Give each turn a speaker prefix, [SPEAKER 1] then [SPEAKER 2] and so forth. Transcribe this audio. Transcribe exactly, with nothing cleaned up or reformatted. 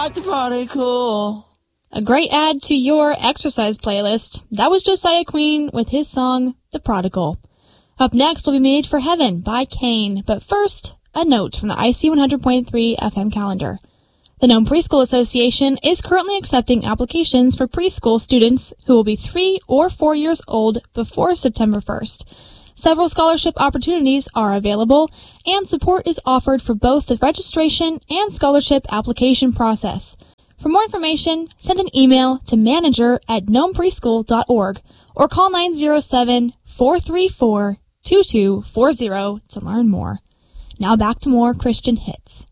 [SPEAKER 1] like the prodigal.
[SPEAKER 2] A great add to your exercise playlist. That was Josiah Queen with his song, The Prodigal. Up next will be Made for Heaven by Kane, but first, a note from the I C one hundred point three F M calendar. The Nome Preschool Association is currently accepting applications for preschool students who will be three or four years old before September first. Several scholarship opportunities are available, and support is offered for both the registration and scholarship application process. For more information, send an email to manager at nome preschool dot org or call nine zero seven, four three four, two two four zero to learn more. Now back to more Christian hits.